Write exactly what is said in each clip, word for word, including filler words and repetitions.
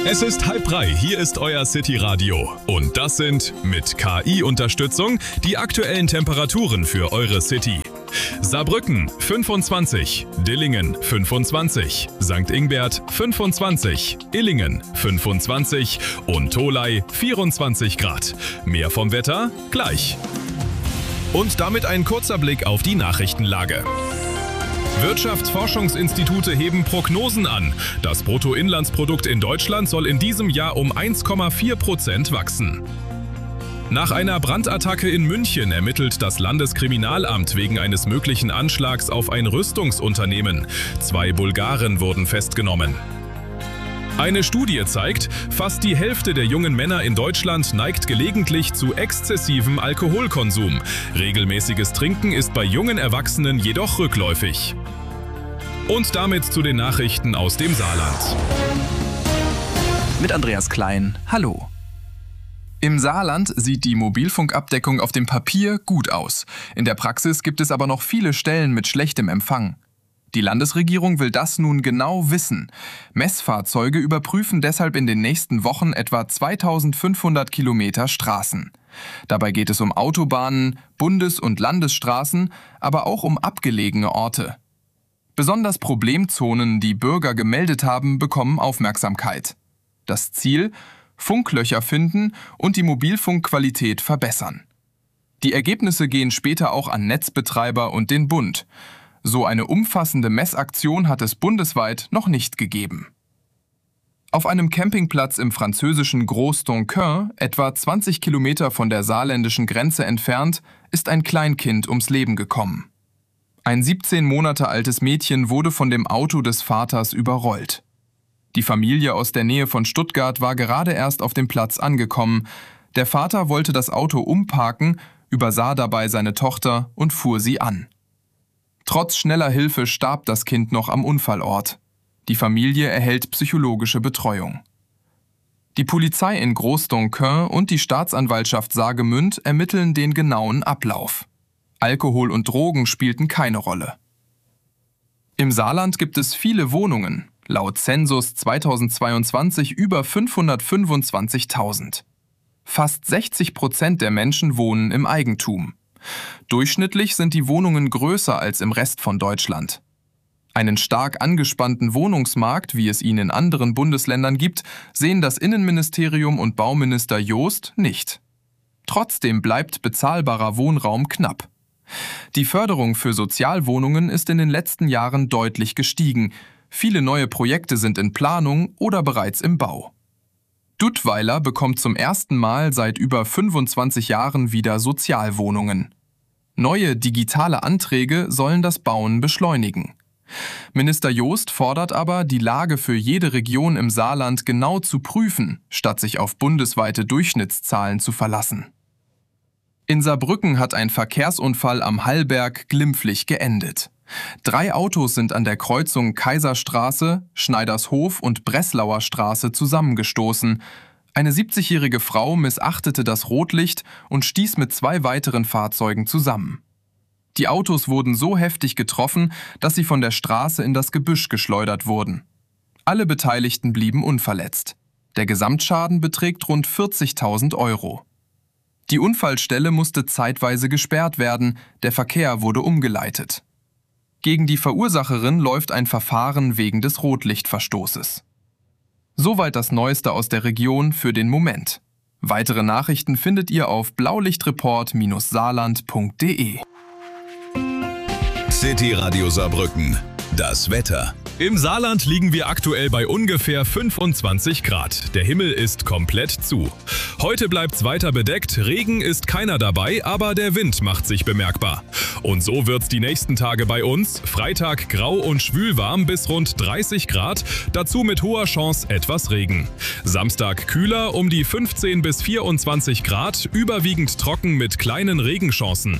Es ist halb drei, hier ist euer City Radio. Und das sind mit K I-Unterstützung die aktuellen Temperaturen für eure City. Saarbrücken fünfundzwanzig, Dillingen fünfundzwanzig, Sankt Ingbert fünfundzwanzig, Illingen fünfundzwanzig und Tholey vierundzwanzig Grad. Mehr vom Wetter gleich. Und damit ein kurzer Blick auf die Nachrichtenlage. Wirtschaftsforschungsinstitute heben Prognosen an. Das Bruttoinlandsprodukt in Deutschland soll in diesem Jahr um eins Komma vier Prozent wachsen. Nach einer Brandattacke in München ermittelt das Landeskriminalamt wegen eines möglichen Anschlags auf ein Rüstungsunternehmen. Zwei Bulgaren wurden festgenommen. Eine Studie zeigt, fast die Hälfte der jungen Männer in Deutschland neigt gelegentlich zu exzessivem Alkoholkonsum. Regelmäßiges Trinken ist bei jungen Erwachsenen jedoch rückläufig. Und damit zu den Nachrichten aus dem Saarland. Mit Andreas Klein, hallo. Im Saarland sieht die Mobilfunkabdeckung auf dem Papier gut aus. In der Praxis gibt es aber noch viele Stellen mit schlechtem Empfang. Die Landesregierung will das nun genau wissen. Messfahrzeuge überprüfen deshalb in den nächsten Wochen etwa zweitausendfünfhundert Kilometer Straßen. Dabei geht es um Autobahnen, Bundes- und Landesstraßen, aber auch um abgelegene Orte. Besonders Problemzonen, die Bürger gemeldet haben, bekommen Aufmerksamkeit. Das Ziel: Funklöcher finden und die Mobilfunkqualität verbessern. Die Ergebnisse gehen später auch an Netzbetreiber und den Bund. So eine umfassende Messaktion hat es bundesweit noch nicht gegeben. Auf einem Campingplatz im französischen Groß-Tonquin, etwa zwanzig Kilometer von der saarländischen Grenze entfernt, ist ein Kleinkind ums Leben gekommen. Ein siebzehn Monate altes Mädchen wurde von dem Auto des Vaters überrollt. Die Familie aus der Nähe von Stuttgart war gerade erst auf dem Platz angekommen. Der Vater wollte das Auto umparken, übersah dabei seine Tochter und fuhr sie an. Trotz schneller Hilfe starb das Kind noch am Unfallort. Die Familie erhält psychologische Betreuung. Die Polizei in Groß-Tonquin und die Staatsanwaltschaft Saargemünd ermitteln den genauen Ablauf. Alkohol und Drogen spielten keine Rolle. Im Saarland gibt es viele Wohnungen, laut Zensus zweitausendzweiundzwanzig über fünfhundertfünfundzwanzigtausend. Fast sechzig Prozent der Menschen wohnen im Eigentum. Durchschnittlich sind die Wohnungen größer als im Rest von Deutschland. Einen stark angespannten Wohnungsmarkt, wie es ihn in anderen Bundesländern gibt, sehen das Innenministerium und Bauminister Joost nicht. Trotzdem bleibt bezahlbarer Wohnraum knapp. Die Förderung für Sozialwohnungen ist in den letzten Jahren deutlich gestiegen. Viele neue Projekte sind in Planung oder bereits im Bau. Duttweiler bekommt zum ersten Mal seit über fünfundzwanzig Jahren wieder Sozialwohnungen. Neue digitale Anträge sollen das Bauen beschleunigen. Minister Joost fordert aber, die Lage für jede Region im Saarland genau zu prüfen, statt sich auf bundesweite Durchschnittszahlen zu verlassen. In Saarbrücken hat ein Verkehrsunfall am Hallberg glimpflich geendet. Drei Autos sind an der Kreuzung Kaiserstraße, Schneidershof und Breslauer Straße zusammengestoßen. Eine siebzigjährige Frau missachtete das Rotlicht und stieß mit zwei weiteren Fahrzeugen zusammen. Die Autos wurden so heftig getroffen, dass sie von der Straße in das Gebüsch geschleudert wurden. Alle Beteiligten blieben unverletzt. Der Gesamtschaden beträgt rund vierzigtausend Euro. Die Unfallstelle musste zeitweise gesperrt werden, der Verkehr wurde umgeleitet. Gegen die Verursacherin läuft ein Verfahren wegen des Rotlichtverstoßes. Soweit das Neueste aus der Region für den Moment. Weitere Nachrichten findet ihr auf blaulichtreport saarland punkt de. City Radio Saarbrücken. Das Wetter. Im Saarland liegen wir aktuell bei ungefähr fünfundzwanzig Grad. Der Himmel ist komplett zu. Heute bleibt's weiter bedeckt, Regen ist keiner dabei, aber der Wind macht sich bemerkbar. Und so wird's die nächsten Tage bei uns. Freitag grau und schwülwarm bis rund dreißig Grad, dazu mit hoher Chance etwas Regen. Samstag kühler um die fünfzehn bis vierundzwanzig Grad, überwiegend trocken mit kleinen Regenchancen.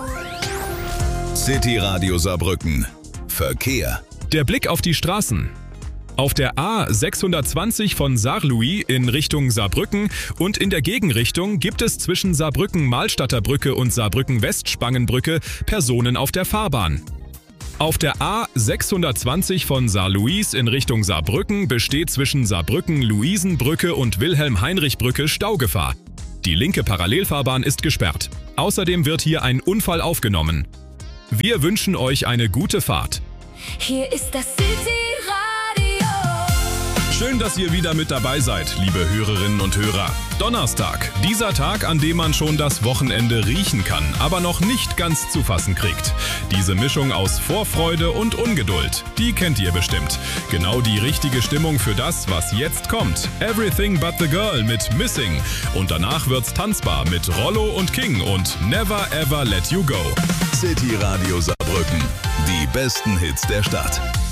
City Radio Saarbrücken. Verkehr. Der Blick auf die Straßen. Auf der A sechshundertzwanzig von Saarlouis in Richtung Saarbrücken und in der Gegenrichtung gibt es zwischen Saarbrücken-Mahlstadter Brücke und Saarbrücken-Westspangenbrücke Personen auf der Fahrbahn. Auf der A sechshundertzwanzig von Saarlouis in Richtung Saarbrücken besteht zwischen Saarbrücken-Luisenbrücke und Wilhelm-Heinrich-Brücke Staugefahr. Die linke Parallelfahrbahn ist gesperrt. Außerdem wird hier ein Unfall aufgenommen. Wir wünschen euch eine gute Fahrt. Hier ist das City-Radio. Schön, dass ihr wieder mit dabei seid, liebe Hörerinnen und Hörer. Donnerstag, dieser Tag, an dem man schon das Wochenende riechen kann, aber noch nicht ganz zu fassen kriegt. Diese Mischung aus Vorfreude und Ungeduld, die kennt ihr bestimmt. Genau die richtige Stimmung für das, was jetzt kommt. Everything But The Girl mit Missing. Und danach wird's tanzbar mit Rollo und King und Never Ever Let You Go. City Radio Saarbrücken. Die besten Hits der Stadt.